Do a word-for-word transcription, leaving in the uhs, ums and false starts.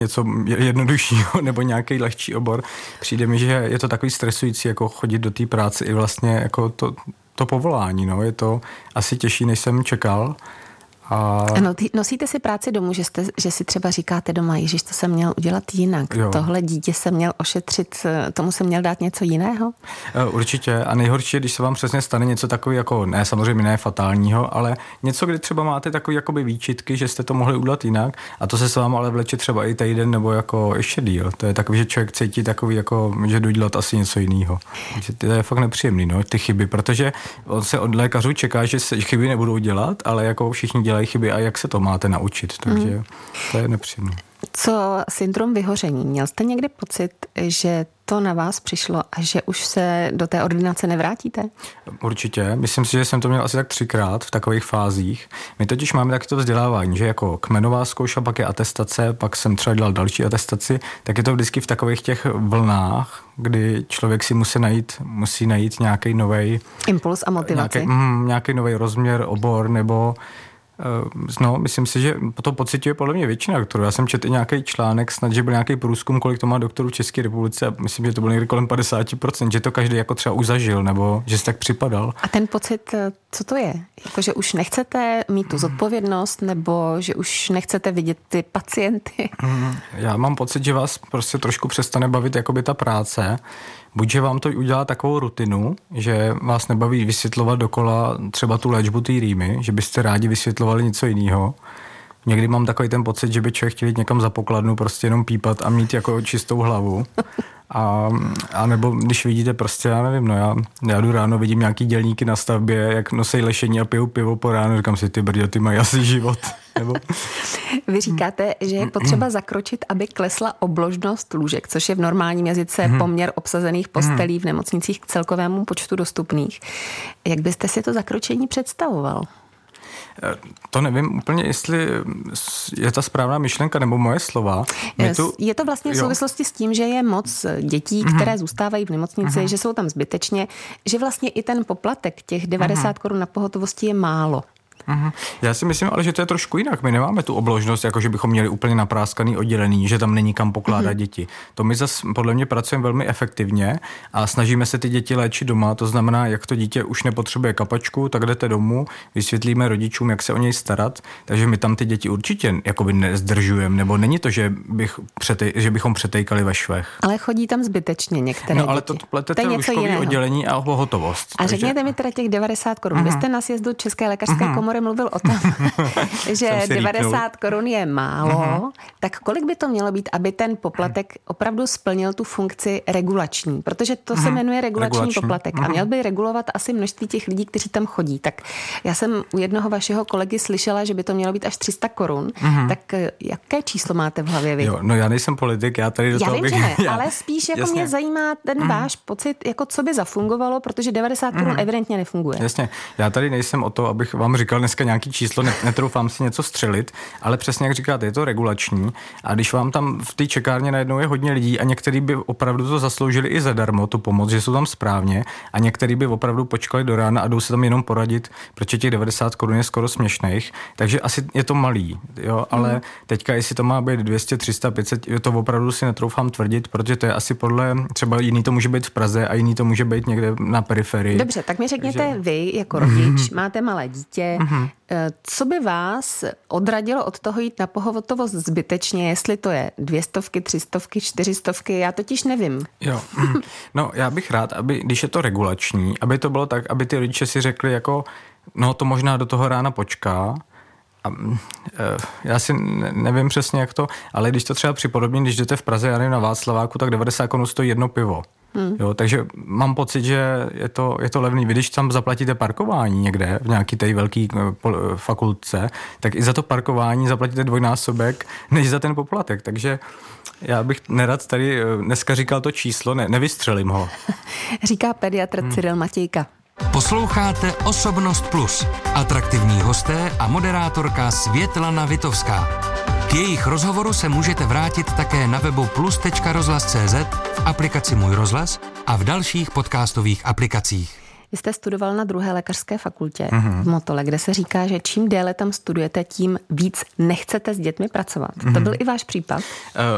něco jednoduššího nebo nějaký lehčí obor. Přijde mi, že je to takový stresující, jako chodit do té práce i vlastně jako to, to povolání. No. Je to asi těžší, než jsem čekal. A... Ano, ty nosíte si práci domů, že, jste, že si třeba říkáte doma, ježiš, to jsem měl udělat jinak. Jo. Tohle dítě jsem měl ošetřit, tomu jsem měl dát něco jiného? Určitě. A nejhorší je, když se vám přesně stane něco takový, jako ne, samozřejmě ne fatálního, ale něco, kdy třeba máte takový jakoby výčitky, že jste to mohli udělat jinak a to se s váma ale vleče třeba i týden nebo jako ještě díl. To je takový, že člověk cítí takový, jako, že jdu dělat asi něco jiného. To je fakt nepříjemný, no, ty chyby, protože on se od lékařů čeká, že se chyby nebudou dělat, ale jako všichni dělají chyby a jak se to máte naučit, takže mm. to je nepříjemné. Co syndrom vyhoření? Měl jste někdy pocit, že to na vás přišlo a že už se do té ordinace nevrátíte? Určitě. Myslím si, že jsem to měl asi tak třikrát v takových fázích. My totiž máme taky to vzdělávání, že jako kmenová zkouška, pak je atestace, pak jsem třeba dělal další atestaci, tak je to vždycky v takových těch vlnách, kdy člověk si musí najít, musí najít nějaký novej impuls a motivaci. Nějaký, mm, nějaký novej rozměr, obor nebo no, myslím si, že to pociťuje podle mě většina doktorů. Já jsem četl i nějaký článek, snad, že byl nějaký průzkum, kolik to má doktorů v České republice a myslím, že to bylo někdy kolem padesát procent, že to každý jako třeba už zažil, nebo že si tak připadal. A ten pocit, co to je? Jako, že už nechcete mít tu zodpovědnost, nebo že už nechcete vidět ty pacienty? Já mám pocit, že vás prostě trošku přestane bavit jakoby ta práce. Buď, že vám to udělá takovou rutinu, že vás nebaví vysvětlovat dokola třeba tu léčbu té rýmy, že byste rádi vysvětlovali něco jiného. Někdy mám takový ten pocit, že by člověk chtěl jít někam za pokladnu, prostě jenom pípat a mít jako čistou hlavu. A, a nebo když vidíte prostě, já nevím, no já, já jdu ráno, vidím nějaký dělníky na stavbě, jak nosej lešení a pijou pivo po ráno, říkám si, ty brďo, ty mají asi život. Nebo... Vy říkáte, že je potřeba zakročit, aby klesla obložnost lůžek, což je v normálním jazyce poměr obsazených postelí v nemocnicích k celkovému počtu dostupných. Jak byste si to zakročení představoval? To nevím úplně, jestli je ta správná myšlenka nebo moje slova. Tu... Je to vlastně v souvislosti jo. s tím, že je moc dětí, které mm-hmm. zůstávají v nemocnici, mm-hmm. že jsou tam zbytečně, že vlastně i ten poplatek těch devadesát korun na pohotovosti je málo. Uhum. Já si myslím, ale že to je trošku jinak. My nemáme tu obložnost, jako že bychom měli úplně napráskaný oddělený, že tam není kam pokládat uhum. děti. To my zase podle mě pracujeme velmi efektivně a snažíme se ty děti léčit doma. To znamená, jak to dítě už nepotřebuje kapačku, tak jdete domů, vysvětlíme rodičům, jak se o něj starat. Takže my tam ty děti určitě jakoby nezdržujeme, nebo není to, že, bych přetej, že bychom přetejkali ve švech. Ale chodí tam zbytečně některé no, ale děti. to pletete lůžkový oddělení a pohotovost. A takže... řekněte mi teda těch devadesát korun. Uhum. Vy jste na sjezdu České lékařské uhum. komory mluvil o tom, že devadesát korun je málo, uh-huh. tak kolik by to mělo být, aby ten poplatek opravdu splnil tu funkci regulační? Protože to uh-huh. se jmenuje regulační, regulační. poplatek uh-huh. a měl by regulovat asi množství těch lidí, kteří tam chodí. Tak já jsem u jednoho vašeho kolegy slyšela, že by to mělo být až tři sta korun. Uh-huh. Tak jaké číslo máte v hlavě vy? Jo, no já nejsem politik, já tady do já toho vím, bych... že ne, já... ale spíš jako Jasně. mě zajímá ten uh-huh. váš pocit, jako co by zafungovalo, protože devadesát korun uh-huh. evidentně nefunguje. Jasně, já tady nejsem o to, abych vám říkal dneska nějaký číslo, netroufám si něco střelit, ale přesně jak říkáte, je to regulační a když vám tam v té čekárně najednou je hodně lidí a některý by opravdu to zasloužili i zadarmo, tu pomoc, že jsou tam správně a některý by opravdu počkali do rána a jdou se tam jenom poradit, protože těch devadesát korun je skoro směšných, takže asi je to malý, jo, ale mm. teďka jestli to má být dvě stě, tři sta, pět set, to opravdu si netroufám tvrdit, protože to je asi podle, třeba jiný to může být v Praze a jiný to může být někde na periferii. Dobře, tak mi řekněte takže... vy jako rodič, máte malé dítě, mm-hmm. co by vás odradilo od toho jít na pohotovost zbytečně, jestli to je dvě stovky, tři stovky, čtyři stovky, já totiž nevím. Jo, no já bych rád, aby, když je to regulační, aby to bylo tak, aby ty rodiče si řekli jako, no to možná do toho rána počká, a, já si nevím přesně jak to, ale když to třeba připodobním, když jdete v Praze, já nevím, na Václaváku, tak devadesát korun stojí jedno pivo. Hmm. Jo, takže mám pocit, že je to, je to levný. Vy, když tam zaplatíte parkování někde v nějaký té velké fakultce, tak i za to parkování zaplatíte dvojnásobek než za ten poplatek. Takže já bych nerad tady dneska říkal to číslo, ne, nevystřelím ho. Říká pediatr hmm. Cyril Matějka. Posloucháte Osobnost Plus. Atraktivní hosté a moderátorka Světlana Vitovská. K jejich rozhovoru se můžete vrátit také na webu plus tečka rozhlas tečka cé zet, v aplikaci Můj rozhlas a v dalších podcastových aplikacích. Vy jste studoval na druhé lékařské fakultě mm-hmm. v Motole, kde se říká, že čím déle tam studujete, tím víc nechcete s dětmi pracovat. Mm-hmm. To byl i váš případ?